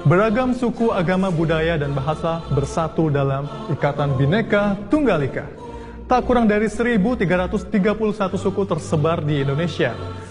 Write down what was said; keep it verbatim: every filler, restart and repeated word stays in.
Beragam suku, agama, budaya, dan bahasa bersatu dalam Ikatan Bhinneka Tunggal Ika. Tak kurang dari seribu tiga ratus tiga puluh satu suku tersebar di Indonesia.